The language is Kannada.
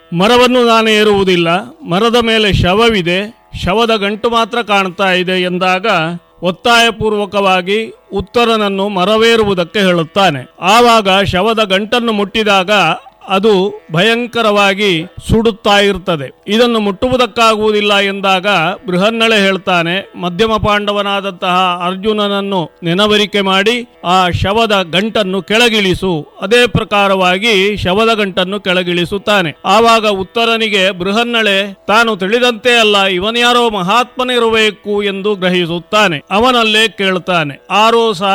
ಮರವನ್ನು ನಾನು ಏರುವುದಿಲ್ಲ, ಮರದ ಮೇಲೆ ಶವವಿದೆ, ಶವದ ಗಂಟು ಮಾತ್ರ ಕಾಣ್ತಾ ಇದೆ ಎಂದಾಗ ಒತ್ತಾಯಪೂರ್ವಕವಾಗಿ ಉತ್ತರನನ್ನು ಮರವೇರುವುದಕ್ಕೆ ಹೇಳುತ್ತಾನೆ. ಆವಾಗ ಶವದ ಗಂಟನ್ನು ಮುಟ್ಟಿದಾಗ ಅದು ಭಯಂಕರವಾಗಿ ಸುಡುತ್ತಾ ಇರ್ತದೆ. ಇದನ್ನು ಮುಟ್ಟುವುದಕ್ಕಾಗುವುದಿಲ್ಲ ಎಂದಾಗ ಬೃಹನ್ನಳೆ ಹೇಳ್ತಾನೆ, ಮಧ್ಯಮ ಪಾಂಡವನಾದಂತಹ ಅರ್ಜುನನನ್ನು ನೆನವರಿಕೆ ಮಾಡಿ ಆ ಶವದ ಗಂಟನ್ನು ಕೆಳಗಿಳಿಸು. ಅದೇ ಪ್ರಕಾರವಾಗಿ ಶವದ ಗಂಟನ್ನು ಕೆಳಗಿಳಿಸುತ್ತಾನೆ. ಆವಾಗ ಉತ್ತರನಿಗೆ ಬೃಹನ್ನಳೆ ತಾನು ತಿಳಿದಂತೆ ಅಲ್ಲ, ಇವನ್ಯಾರೋ ಮಹಾತ್ಮನಿರಬೇಕು ಎಂದು ಗ್ರಹಿಸುತ್ತಾನೆ. ಅವನಲ್ಲೇ ಕೇಳ್ತಾನೆ, ಆರೋ